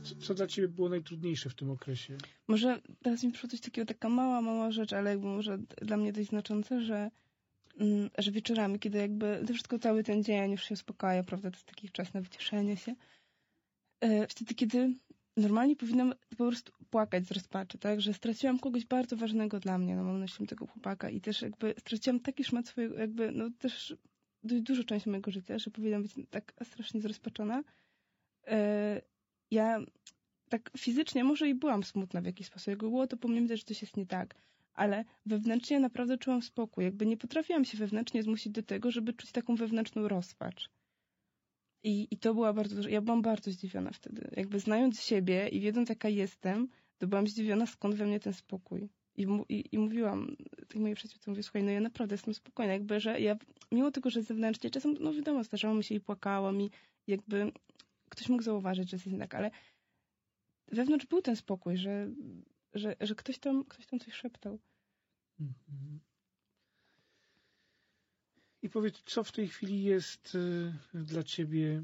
Co dla ciebie było najtrudniejsze w tym okresie? Może teraz mi przyszło coś takiego, taka mała rzecz, ale jakby może dla mnie dość znaczące, że wieczorami, kiedy jakby to wszystko cały ten dzień już się uspokaja, prawda, to jest taki czas na wycieszenie się. Wtedy, kiedy normalnie powinnam po prostu płakać z rozpaczy, tak, że straciłam kogoś bardzo ważnego dla mnie, no mam na myśli tego chłopaka i też jakby straciłam taki szmat swojego, jakby, no też dość dużo części mojego życia, że powinnam być tak strasznie zrozpaczona. Ja tak fizycznie może i byłam smutna w jakiś sposób, jakby było to po mnie widać, że coś jest nie tak, ale wewnętrznie naprawdę czułam spokój, jakby nie potrafiłam się wewnętrznie zmusić do tego, żeby czuć taką wewnętrzną rozpacz. I to była ja byłam bardzo zdziwiona wtedy. Jakby znając siebie i wiedząc jaka jestem, to byłam zdziwiona, skąd we mnie ten spokój. I mówiłam tej mojej przyjaciółce, mówię, słuchaj, no ja naprawdę jestem spokojna, jakby, że ja, mimo tego, że zewnętrznie, czasem, no wiadomo, zdarzało mi się i płakałam i jakby ktoś mógł zauważyć, że jest nie tak, ale wewnątrz był ten spokój, że ktoś tam coś szeptał. Mhm. I powiedz, co w tej chwili jest dla ciebie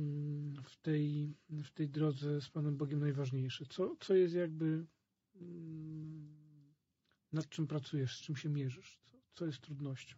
w tej drodze z Panem Bogiem najważniejsze? Co jest jakby, nad czym pracujesz, z czym się mierzysz? Co jest trudnością?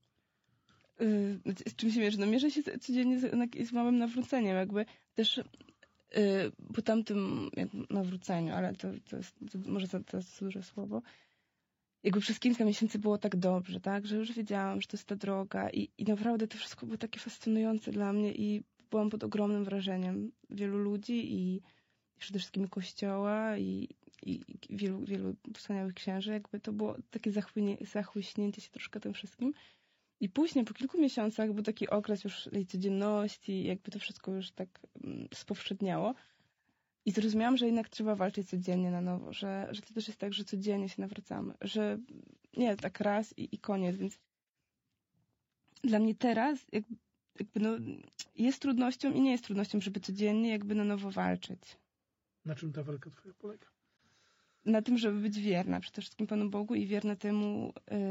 Z czym się mierzę? No mierzę się codziennie z małym nawróceniem, jakby też po tamtym nawróceniu, ale to może to jest duże słowo. Jakby przez kilka miesięcy było tak dobrze, tak, że już wiedziałam, że to jest ta droga i naprawdę to wszystko było takie fascynujące dla mnie i byłam pod ogromnym wrażeniem wielu ludzi i przede wszystkim Kościoła i wielu wspaniałych księży. Jakby to było takie zachłyśnięcie się troszkę tym wszystkim. I później, po kilku miesiącach, był taki okres już tej codzienności, jakby to wszystko już tak spowszedniało. I zrozumiałam, że jednak trzeba walczyć codziennie na nowo, że to też jest tak, że codziennie się nawracamy, że nie tak raz i koniec, więc dla mnie teraz jakby no, jest trudnością i nie jest trudnością, żeby codziennie jakby na nowo walczyć. Na czym ta walka twoja polega? Na tym, żeby być wierna przede wszystkim Panu Bogu i wierna temu,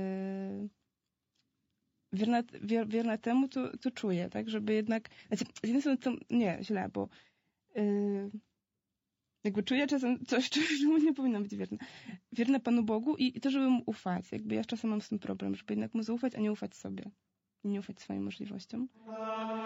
wierna temu, co czuję, tak, żeby jednak, znaczy, z jednej strony to nie, źle, bo jakby czuję czasem coś, czemu nie powinnam być wierna. Wierna Panu Bogu i to, żeby mu ufać. Jakby ja czasem mam z tym problem, żeby jednak mu zaufać, a nie ufać sobie. I nie ufać swoim możliwościom.